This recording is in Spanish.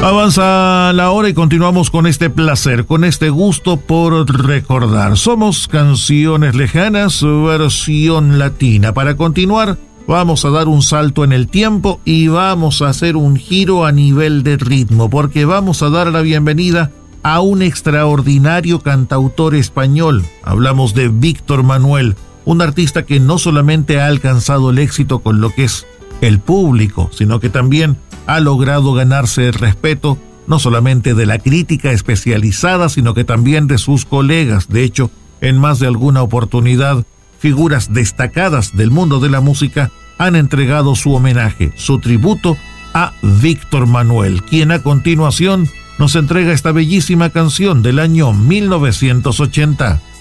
Avanza la hora y continuamos con este placer, con este gusto por recordar. Somos Canciones Lejanas, versión latina. Para continuar, vamos a dar un salto en el tiempo y vamos a hacer un giro a nivel de ritmo, porque vamos a dar la bienvenida a un extraordinario cantautor español. Hablamos de Víctor Manuel, un artista que no solamente ha alcanzado el éxito con lo que es el público, sino que también ha logrado ganarse el respeto no solamente de la crítica especializada, sino que también de sus colegas. De hecho, en más de alguna oportunidad, figuras destacadas del mundo de la música han entregado su homenaje, su tributo a Víctor Manuel, quien a continuación nos entrega esta bellísima canción del año 1980.